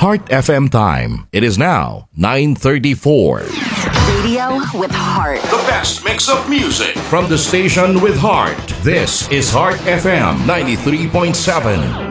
Heart FM time. It is now 9:34. Radio with heart. The best mix of music from the station with heart. This is Heart FM 93.7.